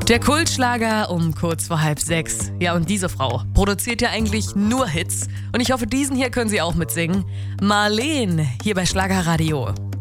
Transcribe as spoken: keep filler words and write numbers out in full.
Der Kultschlager um kurz vor halb sechs. Ja, und diese Frau produziert ja eigentlich nur Hits. Und ich hoffe, diesen hier können Sie auch mitsingen. Marleen, hier bei Schlagerradio.